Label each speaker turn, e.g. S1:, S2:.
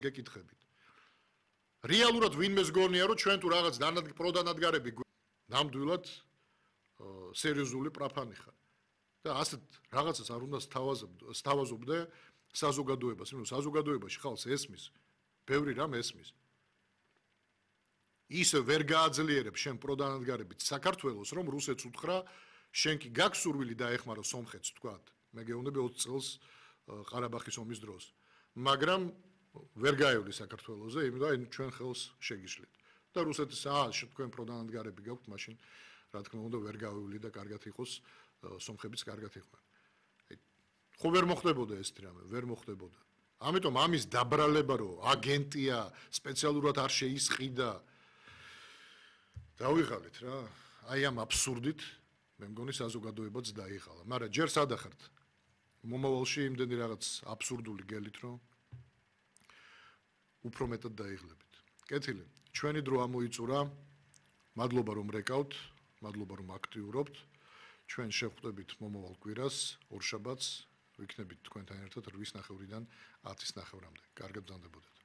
S1: გეკითხებით. რეალურად ვინმეს გონია, რომ ჩვენ თუ რაღაც პროდანადგარები ნამდვილად სერიოზული პრაფანი ხარ. და ასეთ რაღაცას არ უნდა სთავაზობდე საზოგადოებას, იმიტომ რომ საზოგადოებაში ხალხს ესმის, ბევრი რამ ესმის. ისე ვერ გააძლიერებ შენ პროდანადგარებით საქართველოს, რომ რუსეთს უთხრა, შენ კი გაქვს სურვილი დაეხმარო სომხეთს, თქვათ. მე გეუბნები 20 წელს ყარაბახის ომის დროს. მაგრამ ვერ გაევლი საქართველოზე, იმიტომ რომ ჩვენ ხელს შეგიშლით. და რუსეთის თქვენ პროდანადგარები გაქვთ, მაშინ რა თქმა უნდა ვერ გავევლი და კარგად იყოს სომხებიც კარგად იყვნენ. ხო ვერ მოხდებოდა ეს რამე, ვერ მოხდებოდა. ამიტომ ამის დაბრალება რომ აგენტია, სპეციალურად არ შეისყიდა. დავიღალეთ რა. აი ამ აბსურდით მე მგონი საზოგადოებაც დაიღალა. მაგრამ ჯერ სადახართ მომავალში იმდენი რაღაც აბსურდული გელით რომ უფრო მეტად დაიღლებით. კეთილი, ჩვენი დრო ამოიწურა. მადლობა რომ რეკავთ, მადლობა რომ აქტიურობთ. ჩვენ შევხვდებით მომავალ კვირას, ორშაბათს, ვიქნებით თქვენთან ერთად 8:30-დან 10:30-მდე. კარგად ბრძანდებოდეთ.